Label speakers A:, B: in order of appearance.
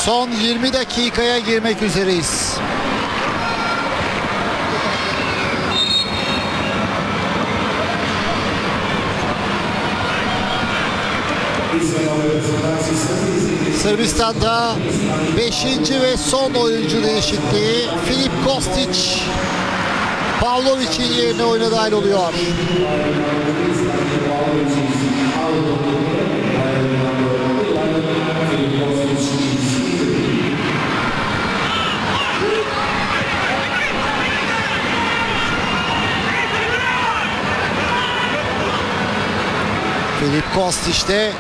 A: Son 20 dakikaya girmek üzereyiz. Sırbistan'da 5. ve son oyuncu değişikliği. Filip Kostic Pavlovic'in yerine oyuna dahil oluyor. Filip Kostic de